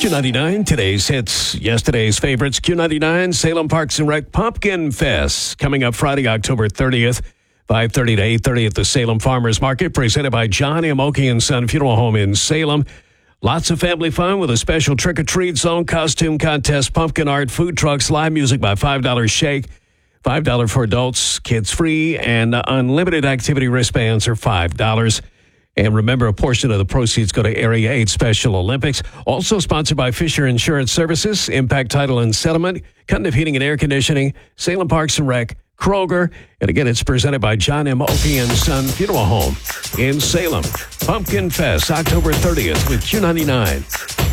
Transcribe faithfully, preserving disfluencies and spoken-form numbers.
Q ninety-nine, today's hits, yesterday's favorites. Q ninety-nine, Salem Parks and Rec Pumpkin Fest, coming up Friday, October thirtieth, five thirty to eight thirty at the Salem Farmers Market, presented by John M. Oakey and Son Funeral Home in Salem. Lots of family fun with a special trick-or-treat zone, costume contest, pumpkin art, food trucks, live music by five dollars shake, five dollars for adults, kids free, and unlimited activity wristbands are five dollars. And remember, a portion of the proceeds go to Area eight Special Olympics. Also sponsored by Fisher Insurance Services, Impact Title and Settlement, Cundiff Heating and Air Conditioning, Salem Parks and Rec, Kroger. And again, it's presented by John M. Oakey and Son Funeral Home in Salem. Pumpkin Fest, October thirtieth with Q ninety-nine.